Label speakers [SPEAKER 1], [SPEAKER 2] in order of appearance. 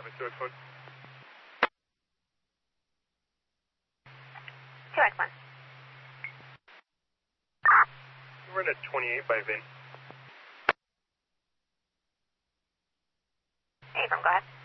[SPEAKER 1] 2X1.
[SPEAKER 2] 2X1.
[SPEAKER 1] We're in at 28 by VIN.
[SPEAKER 2] Hey, from go ahead.